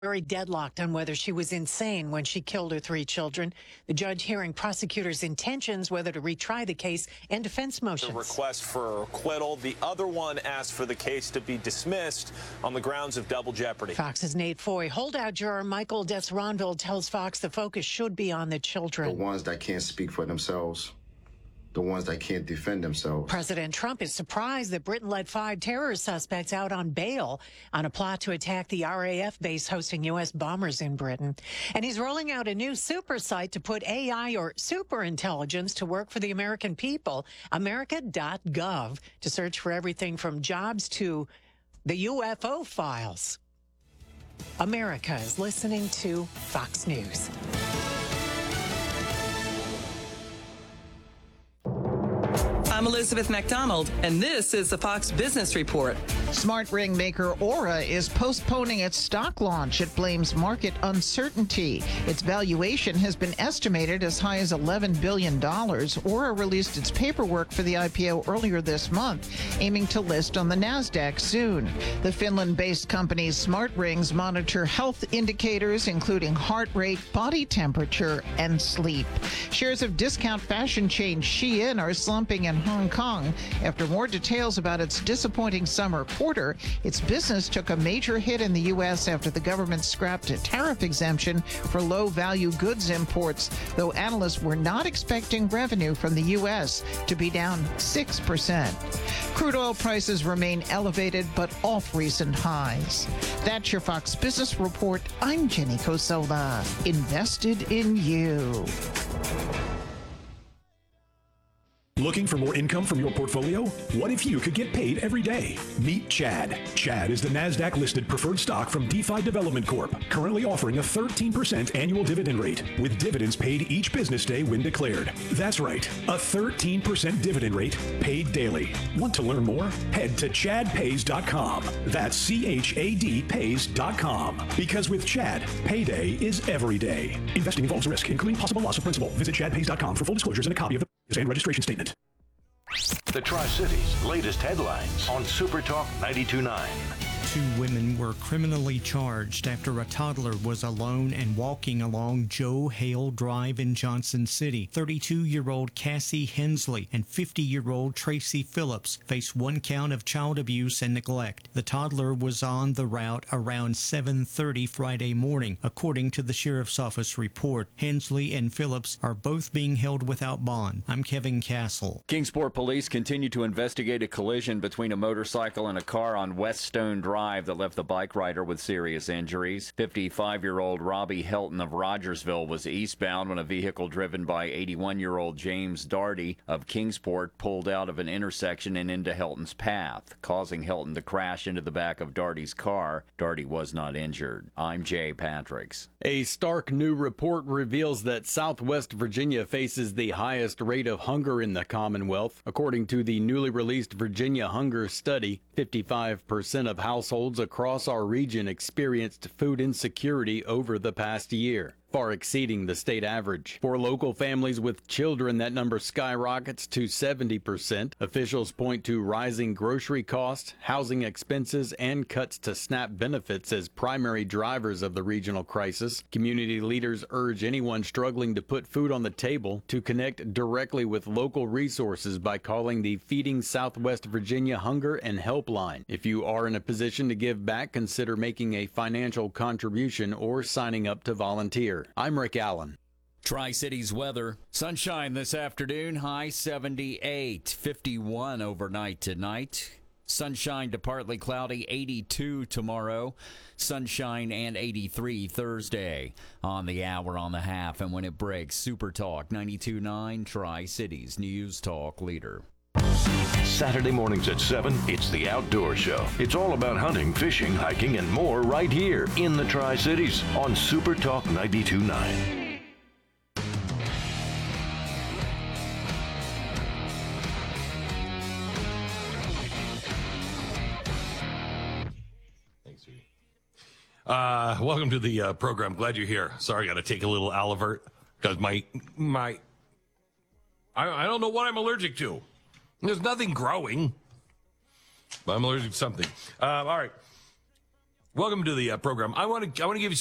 Very deadlocked on whether she was insane when she killed her 3 children. The judge hearing prosecutors' intentions, whether to retry the case, and defense motions. The request for acquittal. The other one asked for the case to be dismissed on the grounds of double jeopardy. Fox's Nate Foy. Holdout juror Michael Desronville tells Fox the focus should be on the children. The ones that can't speak for themselves. The ones that can't defend themselves. President Trump is surprised that Britain let 5 terror suspects out on bail on a plot to attack the RAF base hosting U.S. bombers in Britain. And he's rolling out a new super site to put AI or super intelligence to work for the American people, America.gov, to search for everything from jobs to the UFO files. America is listening to Fox News. I'm Elizabeth McDonald, and this is the Fox Business Report. Smart ring maker Aura is postponing its stock launch. It blames market uncertainty. Its valuation has been estimated as high as $11 billion. Aura released its paperwork for the IPO earlier this month, aiming to list on the NASDAQ soon. The Finland-based company's smart rings monitor health indicators, including heart rate, body temperature, and sleep. Shares of discount fashion chain Shein are slumping in Hong Kong after more details about its disappointing summer quarter. Its business took a major hit in the U.S. after the government scrapped a tariff exemption for low-value goods imports, though analysts were not expecting revenue from the U.S. to be down 6%. Crude oil prices remain elevated, but off recent highs. That's your Fox Business Report. I'm Jenny Cosola. Invested in you. Looking for more income from your portfolio? What if you could get paid every day? Meet Chad. Chad is the NASDAQ-listed preferred stock from DeFi Development Corp., currently offering a 13% annual dividend rate, with dividends paid each business day when declared. That's right, a 13% dividend rate paid daily. Want to learn more? Head to chadpays.com. That's CHAD pays.com. Because with Chad, payday is every day. Investing involves risk, including possible loss of principal. Visit chadpays.com for full disclosures and a copy of the and registration statement. The Tri-Cities' latest headlines on Super Talk 92.9. 2 women were criminally charged after a toddler was alone and walking along Joe Hale Drive in Johnson City. 32-year-old Cassie Hensley and 50-year-old Tracy Phillips face 1 count of child abuse and neglect. The toddler was on the route around 7:30 Friday morning, according to the Sheriff's Office report. Hensley and Phillips are both being held without bond. I'm Kevin Castle. Kingsport police continue to investigate a collision between a motorcycle and a car on West Stone Drive that left the bike rider with serious injuries. 55-year-old Robbie Helton of Rogersville was eastbound when a vehicle driven by 81-year-old James Darty of Kingsport pulled out of an intersection and into Helton's path, causing Helton to crash into the back of Darty's car. Darty was not injured. I'm Jay Patricks. A stark new report reveals that Southwest Virginia faces the highest rate of hunger in the Commonwealth. According to the newly released Virginia Hunger Study, 55% of households across our region experienced food insecurity over the past year, far exceeding the state average. For local families with children, that number skyrockets to 70%. Officials point to rising grocery costs, housing expenses, and cuts to SNAP benefits as primary drivers of the regional crisis. Community leaders urge anyone struggling to put food on the table to connect directly with local resources by calling the Feeding Southwest Virginia Hunger and Helpline. If you are in a position to give back, consider making a financial contribution or signing up to volunteer. I'm Rick Allen. Tri-Cities weather. Sunshine this afternoon, high 78, 51 overnight tonight. Sunshine to partly cloudy, 82 tomorrow. Sunshine and 83 Thursday on the hour, on the half. And when it breaks, Super Talk 92.9, Tri-Cities News Talk leader. Saturday mornings at 7, it's the Outdoor Show. It's all about hunting, fishing, hiking, and more right here in the Tri-Cities on Super Talk 92.9. Welcome to the program. Glad you're here. Sorry, I got to take a little Alivert because I don't know what I'm allergic to. There's nothing growing, but I'm allergic to something. All right. Welcome to the program. I want to give you